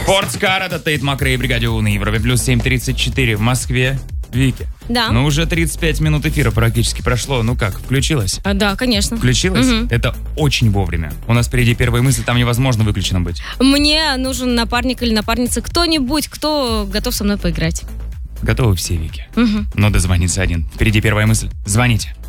Спортскар, это Тейт Макрей, Бригадио на Европе плюс 7:34 в Москве. Вики. Да. Ну, уже 35 минут эфира практически прошло. Ну как, включилась? Да, конечно. Включилась? Угу. Это очень вовремя. У нас впереди первая мысль, там невозможно выключено быть. Мне нужен напарник или напарница, кто-нибудь, кто готов со мной поиграть. Готовы все, Вики. Угу. Но дозвониться один. Впереди первая мысль. Звоните.